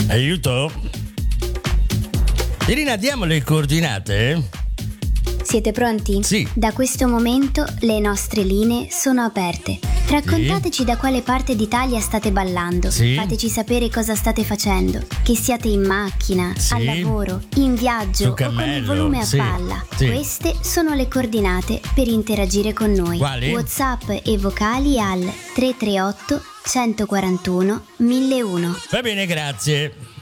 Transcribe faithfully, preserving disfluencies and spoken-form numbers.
Aiuto. Irina, diamo le coordinate? Siete pronti? Sì. Da questo momento le nostre linee sono aperte. Raccontateci da quale parte d'Italia state ballando. Sì. Fateci sapere cosa state facendo. Che siate in macchina, Sì. al lavoro, in viaggio Sul o con il cammello, volume a sì. palla. Sì. Queste sono le coordinate per interagire con noi. Quali? WhatsApp e vocali al tre tre otto, centoquarantuno, mille uno. Va bene, grazie.